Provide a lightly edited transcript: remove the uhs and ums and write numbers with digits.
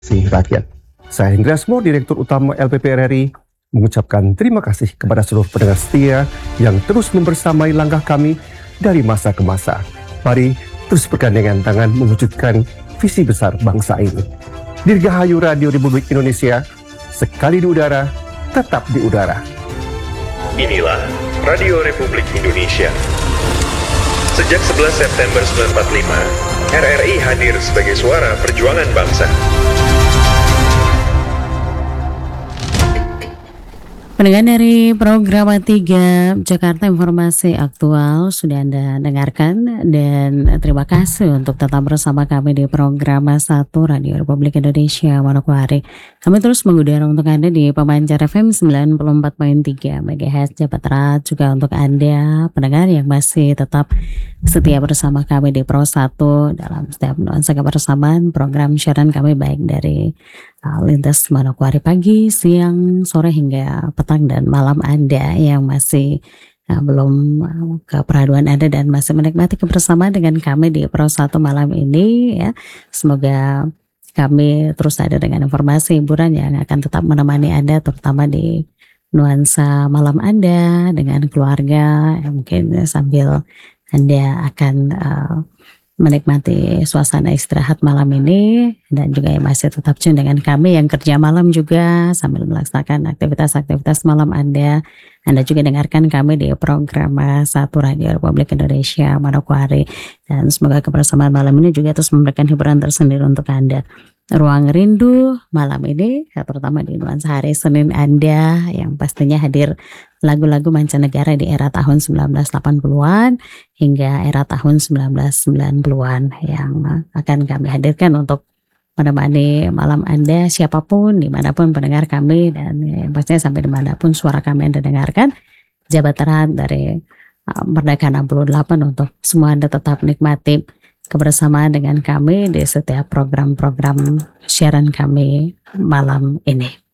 aspirasi rakyat. Saya Hendra Asmo, Direktur Utama LPP RRI, mengucapkan terima kasih kepada seluruh pendengar setia yang terus membersamai langkah kami dari masa ke masa. Mari terus bergandengan tangan mewujudkan visi besar bangsa ini. Dirgahayu Radio Republik Indonesia, sekali di udara, tetap di udara. Inilah Radio Republik Indonesia. Sejak 11 September 1945, RRI hadir sebagai suara perjuangan bangsa. Pendengar dari program 3 Jakarta Informasi Aktual sudah Anda dengarkan, dan terima kasih untuk tetap bersama kami di program 1 Radio Republik Indonesia Manokwari. Kami terus mengudara untuk Anda di pemancar FM 94.3 MHz Jawa Barat, juga untuk Anda pendengar yang masih tetap setia bersama kami di Pro 1 dalam setiap nuansa kebersamaan program siaran kami, baik dari lintas Manokwari pagi, siang, sore hingga petang dan malam Anda yang masih belum ke peraduan Anda dan masih menikmati kebersamaan dengan kami di Pro 1 malam ini ya. Semoga kami terus ada dengan informasi hiburan yang akan tetap menemani Anda, terutama di nuansa malam Anda dengan keluarga, mungkin sambil Anda akan menikmati suasana istirahat malam ini, dan juga yang masih tetap tune dengan kami yang kerja malam juga sambil melaksanakan aktivitas-aktivitas malam Anda juga dengarkan kami di program 1 Radio Republik Indonesia Manokwari, dan semoga kebersamaan malam ini juga terus memberikan hiburan tersendiri untuk Anda. Ruang Rindu malam ini, terutama di nuansa hari Senin Anda, yang pastinya hadir lagu-lagu mancanegara di era tahun 1980-an hingga era tahun 1990-an yang akan kami hadirkan untuk menemani malam Anda, siapapun, dimanapun pendengar kami, dan pastinya sampai dimanapun suara kami Anda dengarkan. Jabat erat dari Merdeka 68 untuk semua Anda tetap nikmati kebersamaan dengan kami di setiap program-program siaran kami malam ini.